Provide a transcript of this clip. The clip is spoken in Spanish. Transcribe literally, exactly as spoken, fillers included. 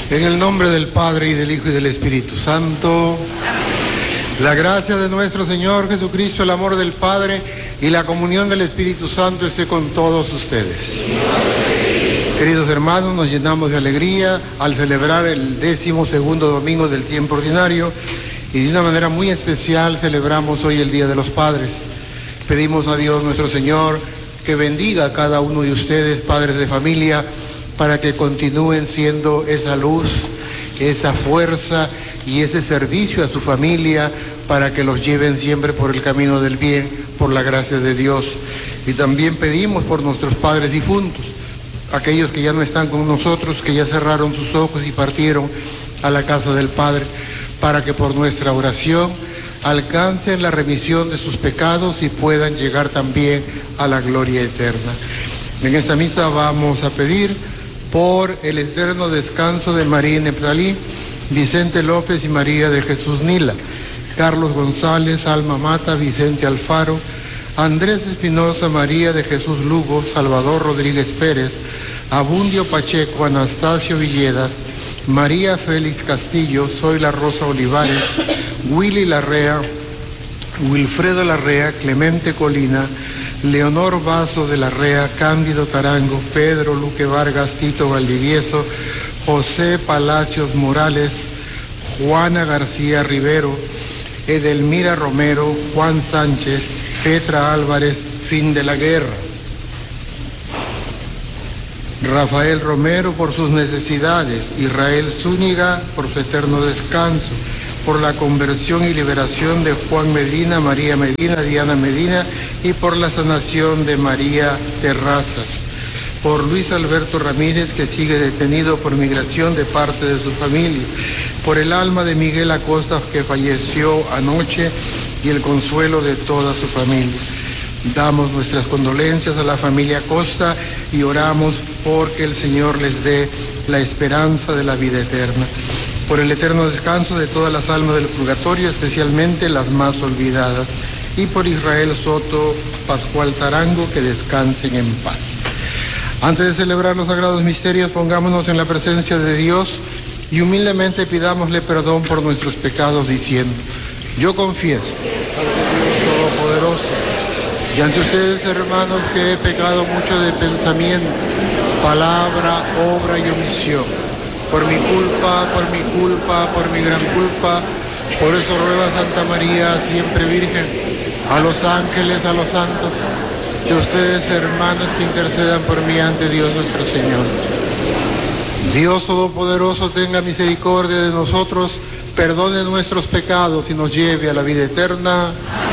En el nombre del Padre, y del Hijo, y del Espíritu Santo. La gracia de nuestro Señor Jesucristo, el amor del Padre y la comunión del Espíritu Santo esté con todos ustedes. Queridos hermanos, nos llenamos de alegría al celebrar el décimo segundo domingo del tiempo ordinario, y de una manera muy especial celebramos hoy el Día de los Padres. Pedimos a Dios nuestro Señor que bendiga a cada uno de ustedes, padres de familia, para que continúen siendo esa luz, esa fuerza y ese servicio a su familia, para que los lleven siempre por el camino del bien, por la gracia de Dios. Y también pedimos por nuestros padres difuntos, aquellos que ya no están con nosotros, que ya cerraron sus ojos y partieron a la casa del Padre, para que por nuestra oración alcancen la remisión de sus pecados y puedan llegar también a la gloria eterna. En esta misa vamos a pedir por el eterno descanso de María Neptalí, Vicente López y María de Jesús Nila, Carlos González, Alma Mata, Vicente Alfaro, Andrés Espinosa, María de Jesús Lugo, Salvador Rodríguez Pérez, Abundio Pacheco, Anastasio Villedas, María Félix Castillo, Zoila Rosa Olivares, Willy Larrea, Wilfredo Larrea, Clemente Colina, Leonor Vaso de Larrea, Cándido Tarango, Pedro Luque Vargas, Tito Valdivieso, José Palacios Morales, Juana García Rivero, Edelmira Romero, Juan Sánchez, Petra Álvarez, Fin de la Guerra. Rafael Romero por sus necesidades, Israel Zúñiga por su eterno descanso, por la conversión y liberación de Juan Medina, María Medina, Diana Medina, y por la sanación de María Terrazas, por Luis Alberto Ramírez, que sigue detenido por migración de parte de su familia, por el alma de Miguel Acosta, que falleció anoche, y el consuelo de toda su familia. Damos nuestras condolencias a la familia Acosta y oramos porque el Señor les dé la esperanza de la vida eterna, por el eterno descanso de todas las almas del purgatorio, especialmente las más olvidadas, y por Israel Soto, Pascual Tarango, que descansen en paz. Antes de celebrar los sagrados misterios, pongámonos en la presencia de Dios y humildemente pidámosle perdón por nuestros pecados, diciendo: yo confieso ante Dios Todopoderoso y ante ustedes, hermanos, que he pecado mucho de pensamiento, palabra, obra y omisión. Por mi culpa, por mi culpa, por mi gran culpa. Por eso ruego a Santa María, siempre Virgen, a los ángeles, a los santos, y a ustedes, hermanos, que intercedan por mí ante Dios nuestro Señor. Dios Todopoderoso tenga misericordia de nosotros, perdone nuestros pecados y nos lleve a la vida eterna.